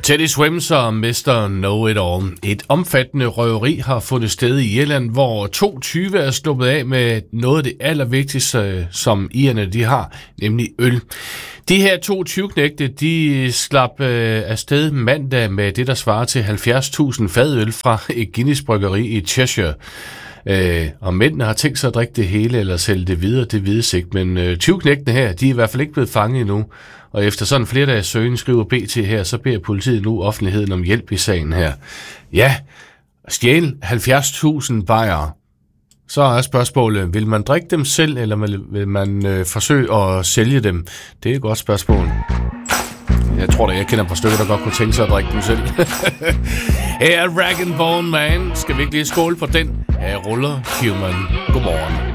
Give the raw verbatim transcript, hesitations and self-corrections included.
Teddy Swims og mister Know It All. Et omfattende røveri har fundet sted i Irland, hvor to tyve er sluppet af med noget af det allervigtigste, som irerne de har, nemlig øl. De her to tyveknægte, de slap øh, afsted mandag med det, der svarer til halvfjerds tusind fadøl fra et Guinness bryggeri i Cheshire. Øh, og mændene har tænkt sig at drikke det hele eller sælge det videre, det vides ikke. Men øh, tyveknægtene her, de er i hvert fald ikke blevet fanget endnu. Og efter sådan flere dages søgen, skriver B T her, så beder politiet nu offentligheden om hjælp i sagen her. Ja, stjæle halvfjerds tusind bajere. Så er spørgsmålet, vil man drikke dem selv, eller vil, vil man øh, forsøge at sælge dem? Det er et godt spørgsmål. Jeg tror da, jeg kender et par stykker, der godt kunne tænke sig at drikke dem selv. Her er Rag and Bone Man. Skal vi ikke lige skåle på den? Her ruller Human. Godmorgen.